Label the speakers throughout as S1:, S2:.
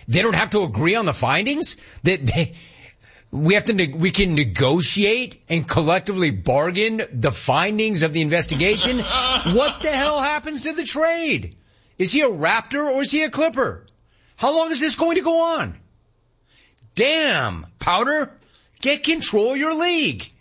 S1: They don't have to agree on the findings? We can negotiate and collectively bargain the findings of the investigation? What the hell happens to the trade? Is he a Raptor or is he a Clipper? How long is this going to go on? Damn, Powder, get control of your league.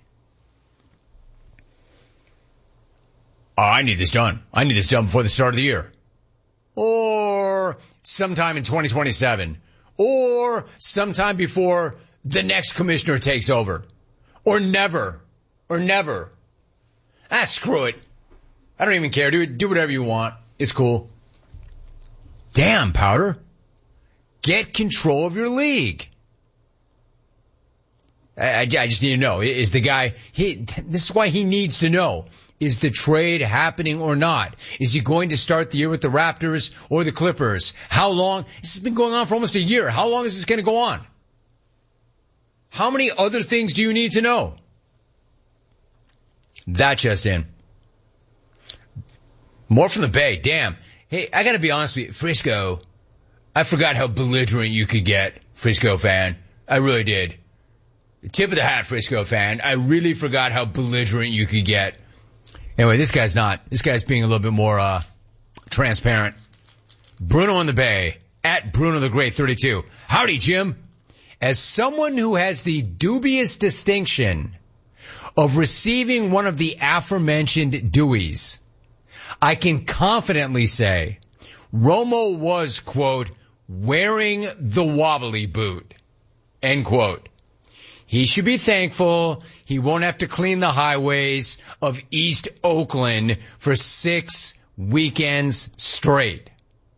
S1: Oh, I need this done. I need this done before the start of the year. Or sometime in 2027. Or sometime before the next commissioner takes over. Or never. Screw it. I don't even care. Do whatever you want. It's cool. Damn, Powder. Get control of your league. I just need to know. Is the guy, this is why he needs to know. Is the trade happening or not? Is he going to start the year with the Raptors or the Clippers? How long? This has been going on for almost a year. How long is this going to go on? How many other things do you need to know? That just in. More from the Bay. Damn. Hey, I got to be honest with you. Frisco, I forgot how belligerent you could get, Frisco fan. I really did. Tip of the hat, Frisco fan. I really forgot how belligerent you could get. Anyway, this guy's not. This guy's being a little bit more transparent. Bruno in the Bay, at Bruno the Great 32. Howdy, Jim. As someone who has the dubious distinction of receiving one of the aforementioned Deweys, I can confidently say Romo was, quote, wearing the wobbly boot, end quote. He should be thankful he won't have to clean the highways of East Oakland for 6 weekends straight.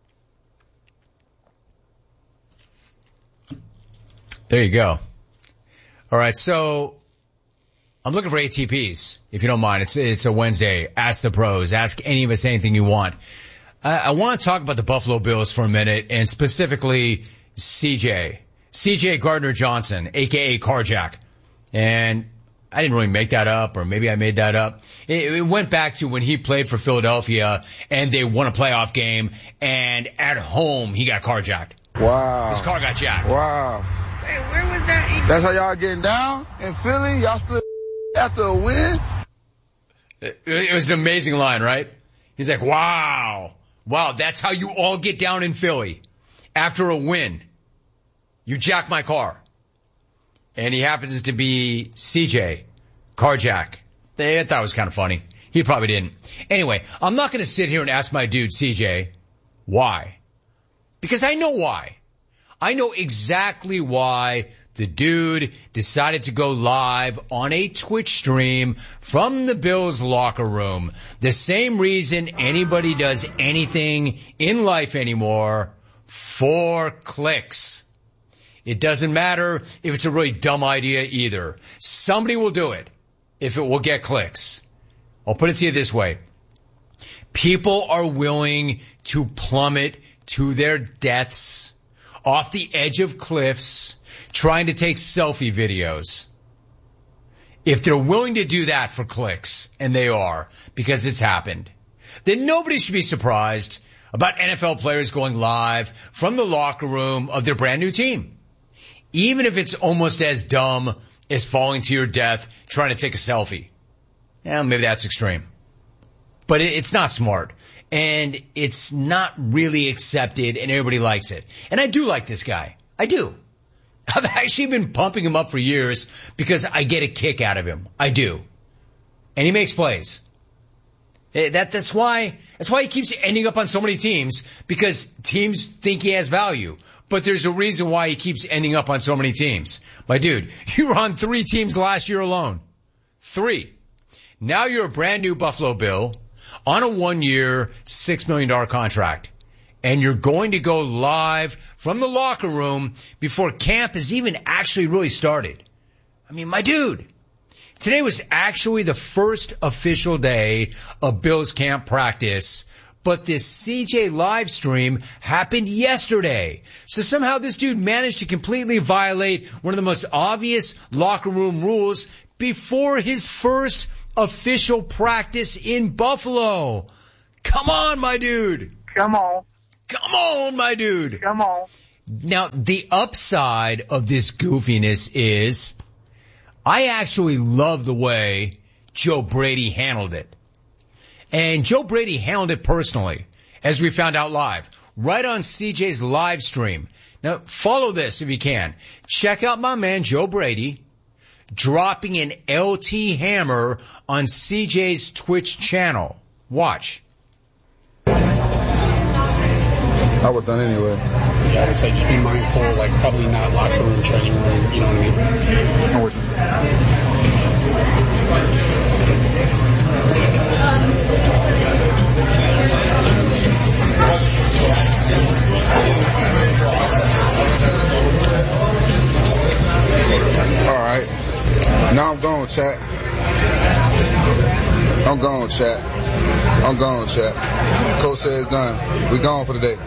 S1: There you go. All right, so I'm looking for ATPs, if you don't mind. It's a Wednesday. Ask the pros. Ask any of us anything you want. I want to talk about the Buffalo Bills for a minute, and specifically CJ Gardner-Johnson, a.k.a. Carjack. And I didn't really make that up, or maybe I made that up. It went back to when he played for Philadelphia, and they won a playoff game, and at home he got carjacked.
S2: Wow.
S1: His car got jacked.
S2: Wow.
S3: Hey, where was that?
S2: That's how y'all getting down in Philly? Y'all still after a win?
S1: It was an amazing line, right? He's like, wow, that's how you all get down in Philly. After a win, you jack my car. And he happens to be CJ, Carjack. I thought it was kind of funny. He probably didn't. Anyway, I'm not going to sit here and ask my dude CJ why. Because I know why. I know exactly why the dude decided to go live on a Twitch stream from the Bills locker room. The same reason anybody does anything in life anymore, for clicks. It doesn't matter if it's a really dumb idea either. Somebody will do it if it will get clicks. I'll put it to you this way. People are willing to plummet to their deaths off the edge of cliffs trying to take selfie videos. If they're willing to do that for clicks, and they are, because it's happened, then nobody should be surprised about NFL players going live from the locker room of their brand new team. Even if it's almost as dumb as falling to your death trying to take a selfie. Yeah, maybe that's extreme. But it's not smart. And it's not really accepted, and everybody likes it. And I do like this guy. I do. I've actually been pumping him up for years because I get a kick out of him. I do. And he makes plays. That's why he keeps ending up on so many teams, because teams think he has value. But there's a reason why he keeps ending up on so many teams. My dude, you were on 3 teams last year alone. 3. Now you're a brand new Buffalo Bill on a 1-year, $6 million contract. And you're going to go live from the locker room before camp has even actually really started. I mean, my dude, today was actually the first official day of Bills camp practice, but this CJ live stream happened yesterday. So somehow this dude managed to completely violate one of the most obvious locker room rules before his first official practice in Buffalo. Come on, my dude.
S3: Come on.
S1: Come on, my dude.
S3: Come on.
S1: Now, the upside of this goofiness is I actually love the way Joe Brady handled it. And Joe Brady handled it personally, as we found out live, right on CJ's live stream. Now, follow this if you can. Check out my man Joe Brady dropping an LT hammer on CJ's Twitch channel. Watch.
S2: I was done anyway.
S3: Yeah, I'd say just be mindful, like probably not locker room, training room, you know what I mean?
S2: I was All right. Now I'm gone, chat. I'm gone, chat. I'm gone, chat. Coach said it's done. We gone for the day.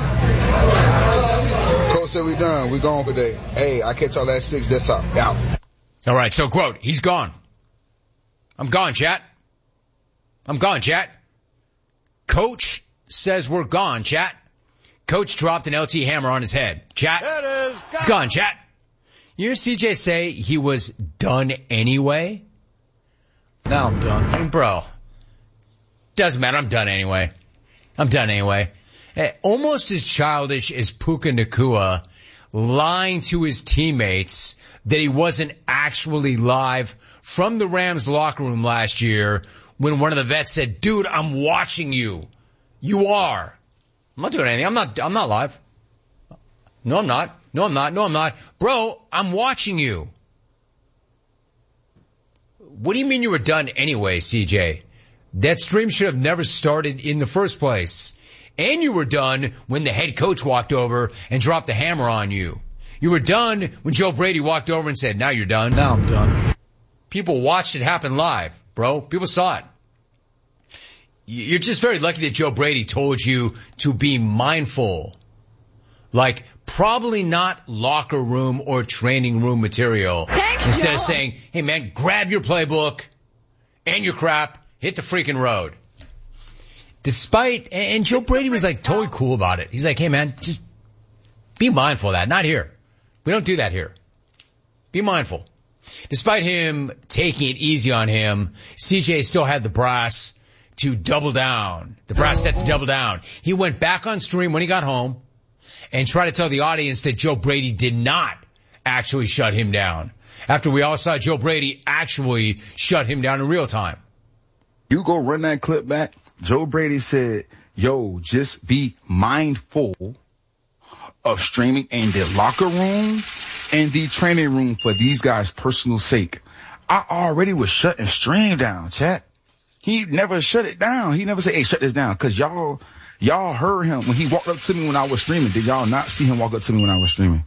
S2: Coach said we done. We gone for the day. Hey, I catch y'all at 6 desktop. Out.
S1: All right, so quote, he's gone. I'm gone, chat. I'm gone, chat. Coach says we're gone, chat. Coach dropped an LT hammer on his head. Chat. It's gone, chat. You hear CJ say he was done anyway? Now I'm done. I mean, bro, doesn't matter. I'm done anyway. I'm done anyway. Almost as childish as Puka Nacua lying to his teammates that he wasn't actually live from the Rams locker room last year when one of the vets said, dude, I'm watching you. You are. I'm not doing anything. I'm not live. No, I'm not. No, I'm not. No, I'm not. Bro, I'm watching you. What do you mean you were done anyway, CJ? That stream should have never started in the first place. And you were done when the head coach walked over and dropped the hammer on you. You were done when Joe Brady walked over and said, now you're done. Now I'm done. People watched it happen live, bro. People saw it. You're just very lucky that Joe Brady told you to be mindful. Like, probably not locker room or training room material.
S4: Thanks,
S1: Instead
S4: Joe.
S1: of saying, hey man, grab your playbook and your crap, hit the freaking road. And Joe Brady was like totally cool about it. He's like, hey man, just be mindful of that. Not here. We don't do that here. Be mindful. Despite him taking it easy on him, CJ still had the brass to double down. The brass set to double down. He went back on stream when he got home and tried to tell the audience that Joe Brady did not actually shut him down. After we all saw Joe Brady actually shut him down in real time.
S5: You go run that clip back. Joe Brady said, yo, just be mindful of streaming in the locker room and the training room for these guys' personal sake. I already was shutting stream down, chat. He never shut it down. He never said, hey, shut this down. Cause y'all heard him when he walked up to me when I was streaming. Did y'all not see him walk up to me when I was streaming?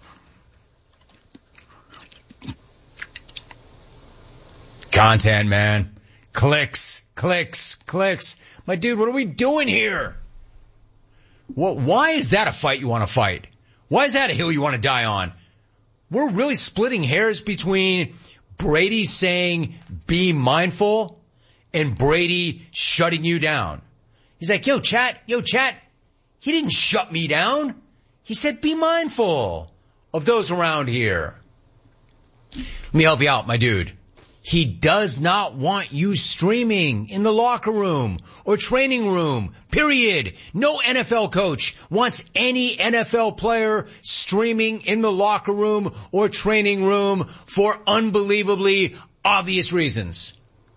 S1: Content, man. Clicks, clicks, clicks. My dude, what are we doing here? Why is that a fight you want to fight? Why is that a hill you want to die on? We're really splitting hairs between Brady saying be mindful and Brady shutting you down. He's like, yo, chat. He didn't shut me down. He said be mindful of those around here. Let me help you out, my dude. He does not want you streaming in the locker room or training room, period. No NFL coach wants any NFL player streaming in the locker room or training room for unbelievably obvious reasons.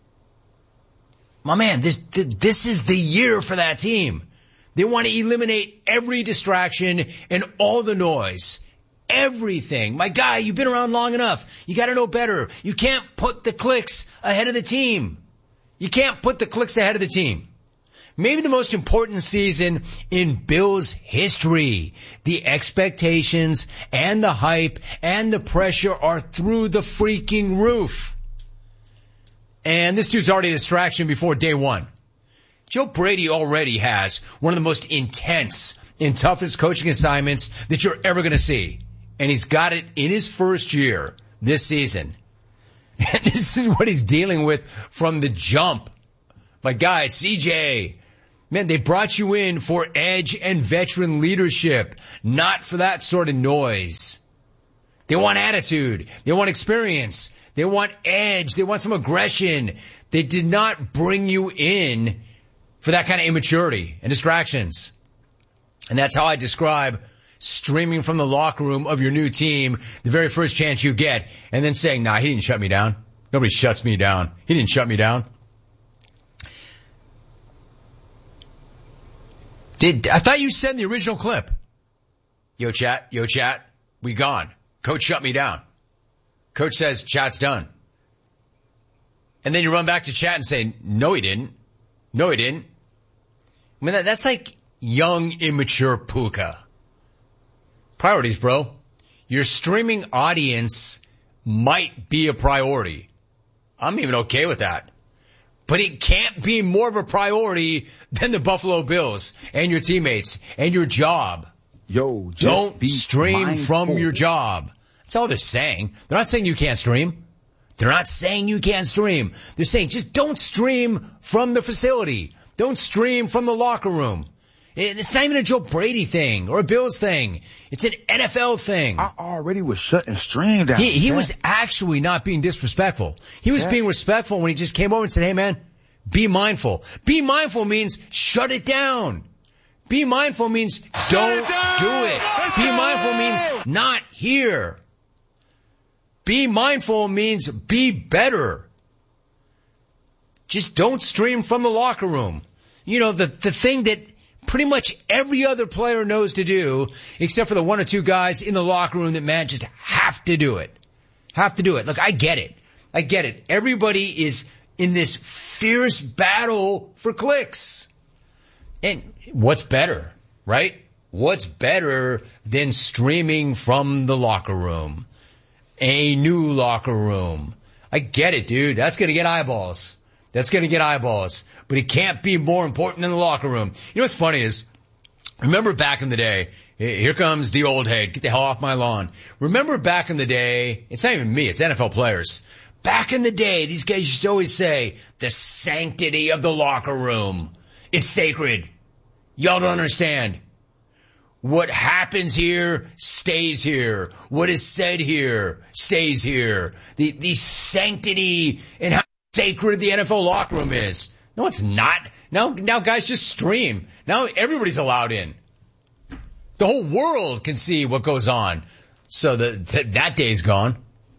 S1: My man, this is the year for that team. They want to eliminate every distraction and all the noise. Everything. My guy, you've been around long enough. You gotta know better. You can't put the clicks ahead of the team. You can't put the clicks ahead of the team. Maybe the most important season in Bills history. The expectations and the hype and the pressure are through the freaking roof. And this dude's already a distraction before day one. Joe Brady already has one of the most intense and toughest coaching assignments that you're ever going to see. And he's got it in his first year this season. And this is what he's dealing with from the jump. My guy, CJ, Man, they brought you in for edge and veteran leadership, not for that sort of noise. They want attitude. They want experience. They want edge. They want some aggression. They did not bring you in for that kind of immaturity and distractions. And that's how I describe streaming from the locker room of your new team the very first chance you get, and then saying, nah, he didn't shut me down. Nobody shuts me down. He didn't shut me down. I thought you said in the original clip, yo chat, we gone. Coach shut me down. Coach says chat's done. And then you run back to chat and say, no he didn't. No he didn't. I mean, that's like young, immature puka. Priorities, bro. Your streaming audience might be a priority. I'm even okay with that. But it can't be more of a priority than the Buffalo Bills and your teammates and your job.
S5: Yo,
S1: don't stream from your job. That's all they're saying. They're not saying you can't stream. They're not saying you can't stream. They're saying just don't stream from the facility. Don't stream from the locker room. It's not even a Joe Brady thing or a Bills thing. It's an NFL thing.
S5: I already was shutting stream down.
S1: He was actually not being disrespectful. He was being respectful when he just came over and said, hey man, be mindful. Be mindful means shut it down. Be mindful means don't do it. Be mindful means not here. Be mindful means be better. Just don't stream from the locker room. You know, the thing that pretty much every other player knows to do, except for the one or two guys in the locker room that, man, just have to do it. Have to do it. Look, I get it. Everybody is in this fierce battle for clicks. And what's better, right? What's better than streaming from the locker room? A new locker room. I get it, dude. That's going to get eyeballs. But it can't be more important than the locker room. You know what's funny is, remember back in the day, here comes the old head, get the hell off my lawn. Remember back in the day, it's not even me, it's NFL players. Back in the day, these guys used to always say, the sanctity of the locker room. It's sacred. Y'all don't understand. What happens here stays here. What is said here stays here. The sanctity and how sacred the NFL locker room is. No, it's not. Now guys just stream. Now everybody's allowed in. The whole world can see what goes on. So that day's gone.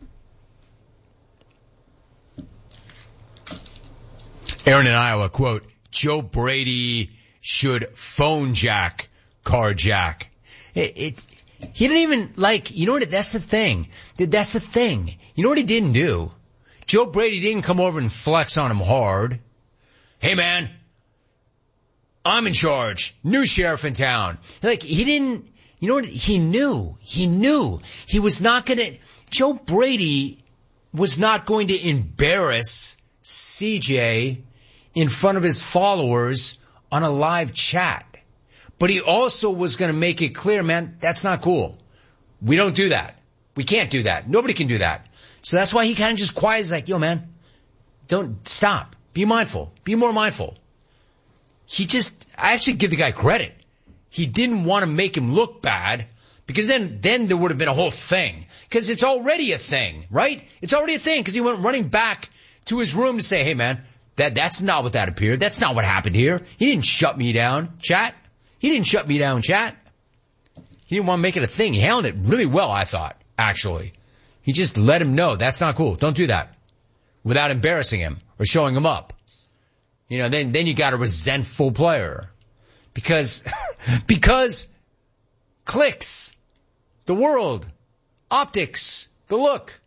S1: Aaron in Iowa, quote, Joe Brady should phone jack, car jack. He didn't even you know what, that's the thing. That's the thing. You know what he didn't do? Joe Brady didn't come over and flex on him hard. Hey man, I'm in charge. New sheriff in town. He didn't, you know what, he knew. He was not gonna, Joe Brady was not going to embarrass CJ in front of his followers on a live chat. But he also was going to make it clear, man, that's not cool. We don't do that. We can't do that. Nobody can do that. So that's why he kind of just quiet. He's like, yo, man, don't stop. Be mindful. Be more mindful. I actually give the guy credit. He didn't want to make him look bad, because then there would have been a whole thing. Because it's already a thing, right? It's already a thing, because he went running back to his room to say, hey, man, that's not what that appeared. That's not what happened here. He didn't shut me down, chat. He didn't shut me down, chat. He didn't want to make it a thing. He handled it really well, I thought, actually. He just let him know that's not cool. Don't do that without embarrassing him or showing him up. You know, then you got a resentful player because clicks, the world, optics, the look.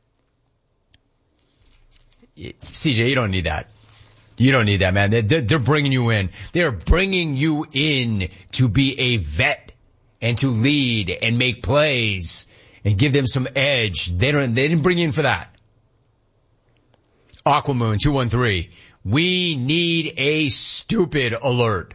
S1: CJ, you don't need that. You don't need that, man. They're bringing you in. They're bringing you in to be a vet and to lead and make plays and give them some edge. They didn't bring you in for that. Aquamoon 213. We need a stupid alert.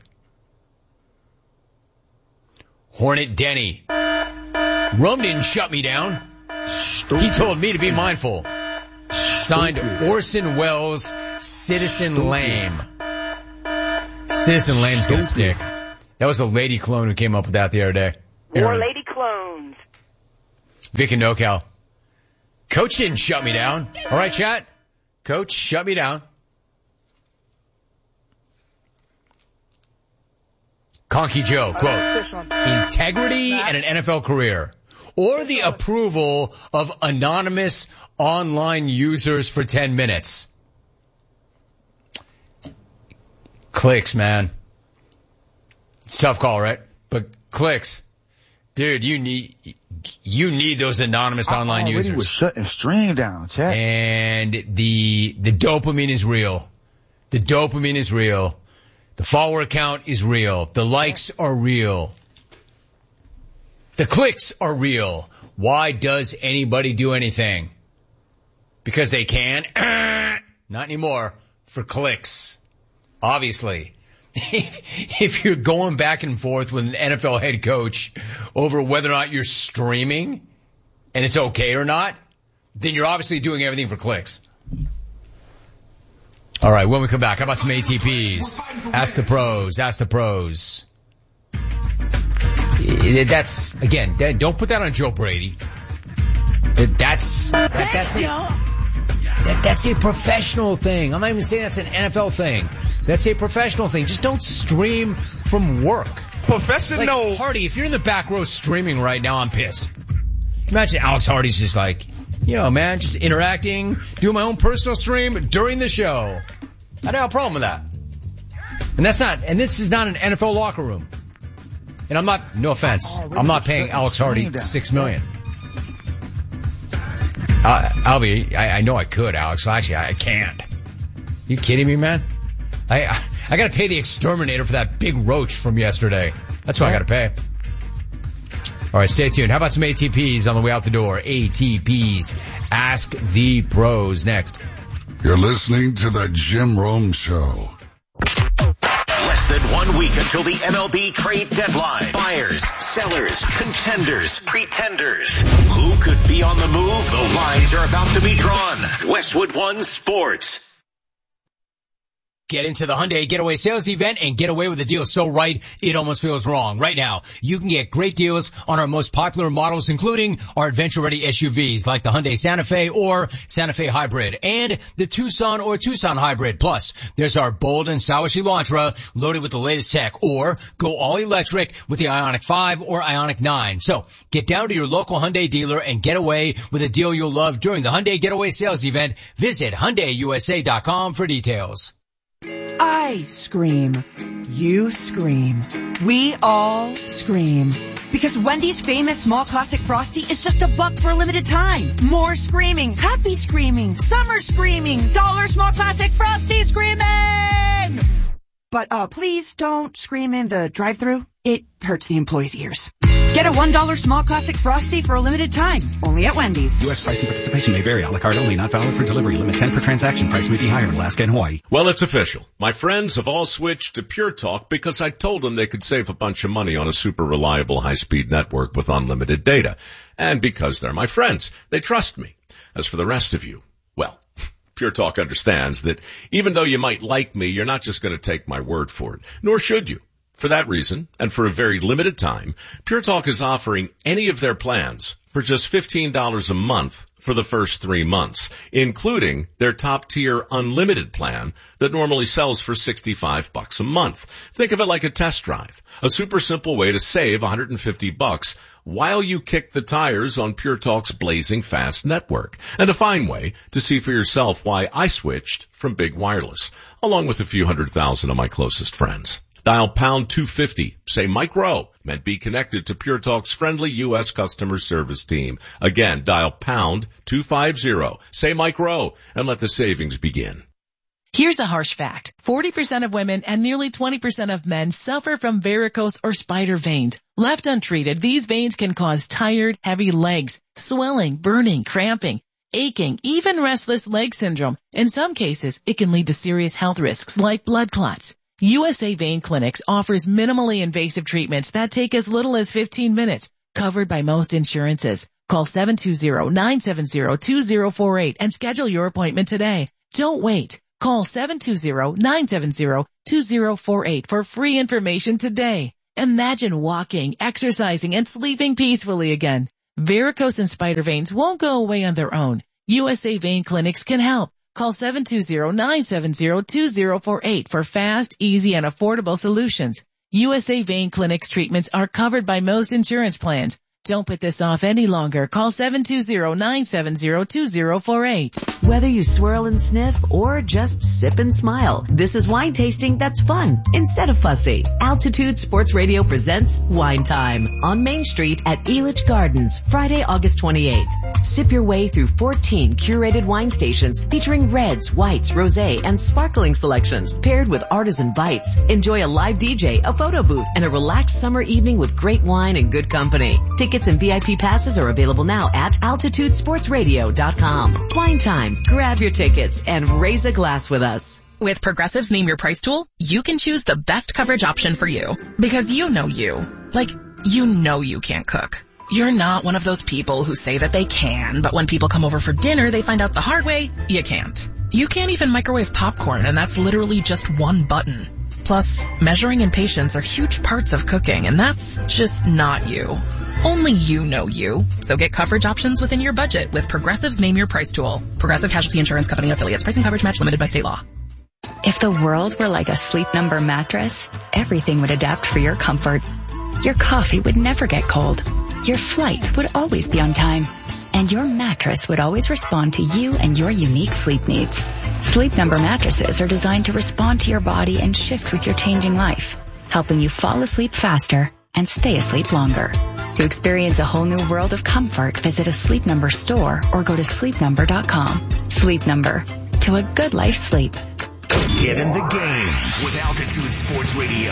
S1: Hornet Denny. Rome didn't shut me down. Stupid. He told me to be mindful. Signed Orson Welles, Citizen Lame. Citizen Lane's gonna stick. That was a lady clone who came up with that the other day.
S4: More lady clones.
S1: Vic and NoCal. Coach didn't shut me down. All right, chat. Coach shut me down. Conky Joe, quote, integrity and an NFL career, or the approval of anonymous online users for 10 minutes. Clicks, man. It's a tough call, right? But clicks. Dude, you need those anonymous online users.
S5: Was shutting stream down, chat.
S1: And the dopamine is real. The dopamine is real. The follower count is real. The likes are real. The clicks are real. Why does anybody do anything? Because they can? Not anymore. For clicks. Obviously. If you're going back and forth with an NFL head coach over whether or not you're streaming and it's okay or not, then you're obviously doing everything for clicks. All right, when we come back, how about some ATPs? Ask the pros, ask the pros. That's, again, don't put that on Joe Brady. That's a professional thing. I'm not even saying that's an NFL thing. That's a professional thing. Just don't stream from work.
S5: Professional.
S1: Like Hardy, if you're in the back row streaming right now, I'm pissed. Imagine Alex Hardy's just like, man, just interacting, doing my own personal stream during the show. I don't have a problem with that. And this is not an NFL locker room. And I'm not, no offense, I'm not paying Alex Hardy $6 million. I know I could, Alex. Well, actually, I can't. You kidding me, man? I gotta pay the exterminator for that big roach from yesterday. That's what I gotta pay. All right, stay tuned. How about some ATPs on the way out the door? ATPs. Ask the pros next.
S6: You're listening to the Jim Rome Show.
S7: Less than 1 week until the MLB trade deadline. Buyers, sellers, contenders, pretenders. Who could be on the move? The lines are about to be drawn. Westwood One Sports.
S1: Get into the Hyundai Getaway Sales Event and get away with a deal so right, it almost feels wrong. Right now, you can get great deals on our most popular models, including our adventure-ready SUVs like the Hyundai Santa Fe or Santa Fe Hybrid and the Tucson or Tucson Hybrid. Plus, there's our bold and stylish Elantra loaded with the latest tech, or go all electric with the Ioniq 5 or Ioniq 9. So, get down to your local Hyundai dealer and get away with a deal you'll love during the Hyundai Getaway Sales Event. Visit HyundaiUSA.com for details.
S8: I scream. You scream. We all scream. Because Wendy's famous small classic Frosty is just $1 for a limited time. More screaming. Happy screaming. Summer screaming. $1 small classic Frosty screaming! But please don't scream in the drive-thru. It hurts the employees' ears. Get a $1 small classic Frosty for a limited time. Only at Wendy's.
S9: U.S. price and participation may vary. A la carte only. Not valid for delivery. Limit 10 per transaction. Price may be higher in Alaska and Hawaii.
S10: Well, it's official. My friends have all switched to Pure Talk because I told them they could save a bunch of money on a super reliable high-speed network with unlimited data. And because they're my friends, they trust me. As for the rest of you, well, Pure Talk understands that even though you might like me, you're not just going to take my word for it. Nor should you. For that reason, and for a very limited time, Pure Talk is offering any of their plans for just $15 a month for the first 3 months, including their top-tier unlimited plan that normally sells for $65 a month. Think of it like a test drive, a super simple way to save $150 while you kick the tires on Pure Talk's blazing fast network, and a fine way to see for yourself why I switched from big wireless, along with a few 100,000 of my closest friends. Dial pound 250, say Mike Rowe, and be connected to Pure Talk's friendly U.S. customer service team. Again, dial pound 250, say Mike Rowe, and let the savings begin.
S11: Here's a harsh fact. 40% of women and nearly 20% of men suffer from varicose or spider veins. Left untreated, these veins can cause tired, heavy legs, swelling, burning, cramping, aching, even restless leg syndrome. In some cases, it can lead to serious health risks like blood clots. USA Vein Clinics offers minimally invasive treatments that take as little as 15 minutes, covered by most insurances. Call 720-970-2048 and schedule your appointment today. Don't wait. Call 720-970-2048 for free information today. Imagine walking, exercising, and sleeping peacefully again. Varicose and spider veins won't go away on their own. USA Vein Clinics can help. Call 720-970-2048 for fast, easy, and affordable solutions. USA Vein Clinics treatments are covered by most insurance plans. Don't put this off any longer. Call 720-970-2048.
S8: Whether you swirl and sniff or just sip and smile, this is wine tasting that's fun instead of fussy. Altitude Sports Radio presents Wine Time on Main Street at Elitch Gardens, Friday, August 28th. Sip your way through 14 curated wine stations featuring reds, whites, rosé, and sparkling selections paired with artisan bites. Enjoy a live DJ, a photo booth, and a relaxed summer evening with great wine and good company. Tickets and VIP passes are available now at altitudesportsradio.com. Wine Time. Grab your tickets and raise a glass with us.
S12: With Progressive's Name Your Price tool, you can choose the best coverage option for you. Because you know you. Like, you know you can't cook. You're not one of those people who say that they can, but when people come over for dinner, they find out the hard way, you can't. You can't even microwave popcorn, and that's literally just one button. Plus, measuring and patience are huge parts of cooking, and that's just not you. Only you know you. So get coverage options within your budget with Progressive's Name Your Price tool. Progressive Casualty Insurance Company affiliates. Price and coverage match limited by state law.
S13: If the world were like a Sleep Number mattress, everything would adapt for your comfort. Your coffee would never get cold. Your flight would always be on time. And your mattress would always respond to you and your unique sleep needs. Sleep Number mattresses are designed to respond to your body and shift with your changing life, helping you fall asleep faster and stay asleep longer. To experience a whole new world of comfort, visit a Sleep Number store or go to sleepnumber.com. Sleep Number. To a good life sleep.
S7: Get in the game with Altitude Sports Radio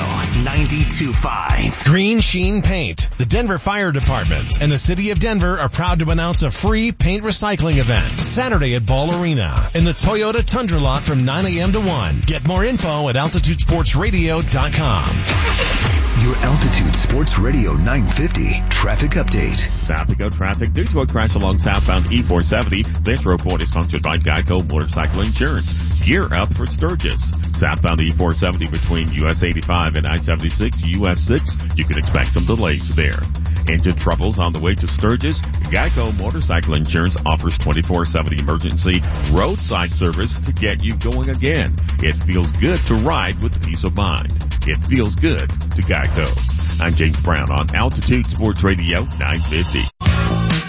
S7: 92.5.
S14: Green Sheen Paint, the Denver Fire Department, and the City of Denver are proud to announce a free paint recycling event Saturday at Ball Arena in the Toyota Tundra lot from 9 a.m. to 1. Get more info at altitudesportsradio.com.
S15: Your Altitude Sports Radio 950 traffic update.
S16: South to go traffic due to a crash along southbound E470. This report is sponsored by Geico Motorcycle Insurance. Gear up for Sturgis. Southbound E470 between US 85 and I-76, US 6. You can expect some delays there. Engine troubles on the way to Sturgis? Geico Motorcycle Insurance offers 24/7 emergency roadside service to get you going again. It feels good to ride with peace of mind. It feels good to Geico. I'm James Brown on Altitude Sports Radio 950.